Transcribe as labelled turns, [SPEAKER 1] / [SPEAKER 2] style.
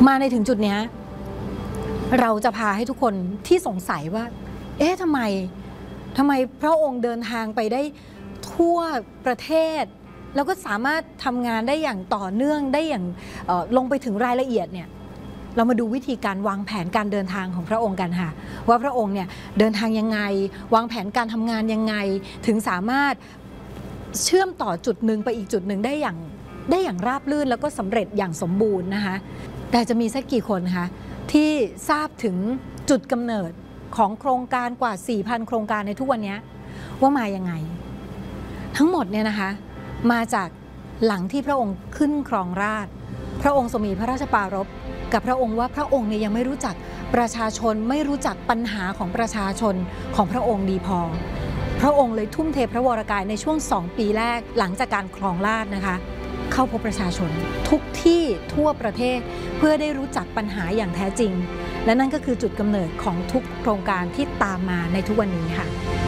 [SPEAKER 1] มาในถึงจุดนี้เราจะพาให้ทุกคนที่สงสัยว่าเอ๊ะทำไมพระองค์เดินทางไปได้ทั่วประเทศแล้วก็สามารถทำงานได้อย่างต่อเนื่องได้อย่างลงไปถึงรายละเอียดเนี่ยเรามาดูวิธีการวางแผนการเดินทางของพระองค์กันค่ะว่าพระองค์เนี่ยเดินทางยังไงวางแผนการทำงานยังไงถึงสามารถเชื่อมต่อจุดหนึ่งไปอีกจุดหนึ่งได้อย่างราบรื่นแล้วก็สำเร็จอย่างสมบูรณ์นะคะแต่จะมีสักกี่คนคะที่ทราบถึงจุดกำเนิดของโครงการกว่า 4,000 โครงการในทุกวันนี้ว่ามายังไงทั้งหมดเนี่ยนะคะมาจากหลังที่พระองค์ขึ้นครองราชย์พระองค์ทรงมีพระราชปรารภกับพระองค์ว่าพระองค์เนี่ยยังไม่รู้จักประชาชนไม่รู้จักปัญหาของประชาชนของพระองค์ดีพอพระองค์เลยทุ่มเทพระวรกายในช่วง2 ปีแรกหลังจากการครองราชย์นะคะเข้าพบประชาชนทุกที่ทั่วประเทศเพื่อได้รู้จักปัญหาอย่างแท้จริงและนั่นก็คือจุดกำเนิดของทุกโครงการที่ตามมาในทุกวันนี้ค่ะ